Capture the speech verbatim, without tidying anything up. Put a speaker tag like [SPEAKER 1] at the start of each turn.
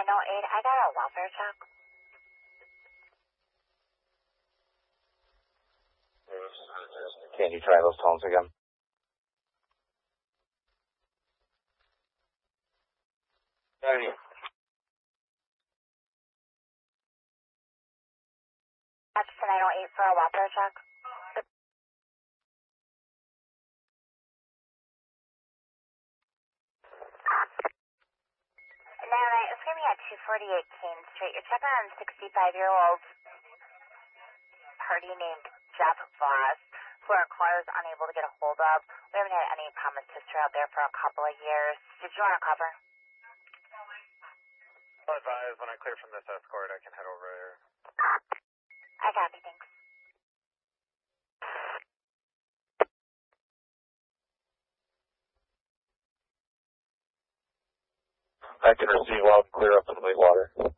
[SPEAKER 1] oh eight, I got a welfare check.
[SPEAKER 2] Can you try those tones again? Hey.
[SPEAKER 1] That's the nine oh eight for a welfare check. nine oh eight, it's going to be at two forty-eight Kane Street. You're checking on sixty-five-year-old party named Jeff Voss, who our caller is unable to get a hold of. We haven't had any promised history out there for a couple of years. Did you want to cover?
[SPEAKER 3] I'll advise when I clear from this escort, I can head over there.
[SPEAKER 1] I copy, thanks.
[SPEAKER 2] I can receive loud and clear up in Whitewater.